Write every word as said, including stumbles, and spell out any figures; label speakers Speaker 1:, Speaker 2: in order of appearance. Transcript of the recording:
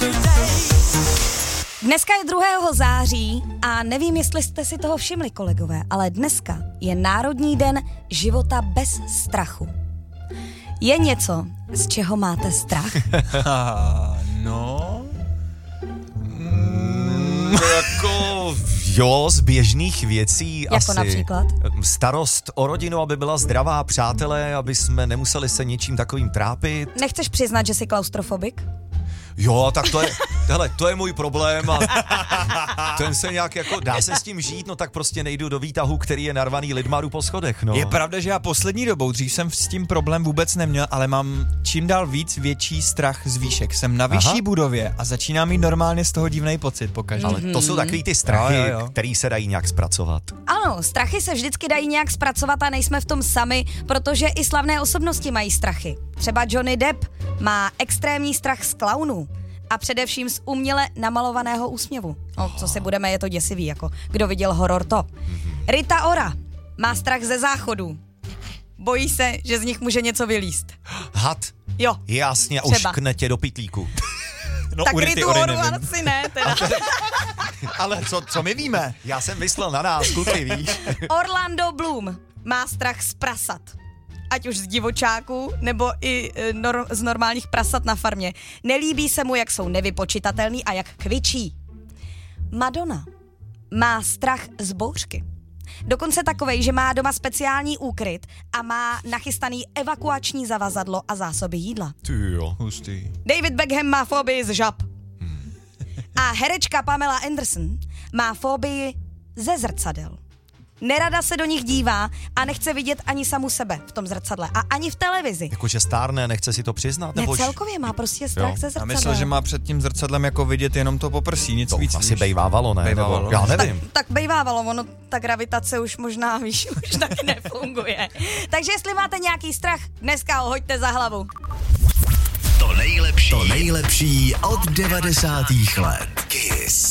Speaker 1: Dneska je druhého září a nevím, jestli jste si toho všimli, kolegové, ale dneska je Národní den života bez strachu. Je něco, z čeho máte strach?
Speaker 2: no... Mm, jako... Jo, z běžných věcí
Speaker 1: jako
Speaker 2: asi.
Speaker 1: Jako například?
Speaker 2: Starost o rodinu, aby byla zdravá, přátelé, aby jsme nemuseli se něčím takovým trápit.
Speaker 1: Nechceš přiznat, že jsi klaustrofobik?
Speaker 2: Jo, tak to je, hele, to je můj problém a ten se nějak jako, dá se s tím žít, no tak prostě nejdu do výtahu, který je narvaný lidma, jdu po schodech, no.
Speaker 3: Je pravda, že já poslední dobou, dřív jsem s tím problém vůbec neměl, ale mám čím dál víc větší strach z výšek. Jsem na vyšší Aha. budově a začínám mít normálně z toho divnej pocit pokaždé.
Speaker 2: Ale to jsou takový ty strachy, jo, jo, jo. který se dají nějak zpracovat.
Speaker 1: Ano, strachy se vždycky dají nějak zpracovat a nejsme v tom sami, protože i slavné osobnosti mají strachy. Třeba Johnny Depp má extrémní strach z klaunů a především z uměle namalovaného úsměvu. No, co si budeme, je to děsivý, jako kdo viděl horor to. Rita Ora má strach ze záchodů. Bojí se, že z nich může něco vylízt.
Speaker 2: Had?
Speaker 1: Jo.
Speaker 2: Jasně,
Speaker 1: třeba.
Speaker 2: uškne tě do pytlíku.
Speaker 3: No,
Speaker 1: tak Ritu Oru asi ne, teda.
Speaker 3: Ale co, co my víme?
Speaker 2: Já jsem myslel na nás, kluky, víš.
Speaker 1: Orlando Bloom má strach z prasat. Ať už z divočáků, nebo i e, nor- z normálních prasat na farmě. Nelíbí se mu, jak jsou nevypočitatelný a jak kvičí. Madonna má strach z bouřky. Dokonce takovej, že má doma speciální úkryt a má nachystaný evakuační zavazadlo a zásoby jídla.
Speaker 2: Ty jo, hustý.
Speaker 1: David Beckham má fobii z žab. Hmm. A herečka Pamela Anderson má fobii ze zrcadel. Nerada se do nich dívá a nechce vidět ani samu sebe v tom zrcadle a ani v televizi.
Speaker 2: Jakože stárne, nechce si to přiznat?
Speaker 1: Ne,
Speaker 2: Nebo
Speaker 1: celkově má prostě strach
Speaker 2: jo.
Speaker 1: ze zrcadla.
Speaker 3: A myslel, že má před tím zrcadlem jako vidět jenom to poprsí, nic
Speaker 2: to
Speaker 3: víc.
Speaker 2: asi bejvávalo, ne?
Speaker 3: Bejvávalo.
Speaker 2: Nebo, já nevím.
Speaker 1: Tak, tak bejvávalo, ono, ta gravitace už možná, víš, už tak nefunguje. Takže jestli máte nějaký strach, dneska ho hoďte za hlavu.
Speaker 4: To nejlepší, to nejlepší od devadesátých let. Kiss.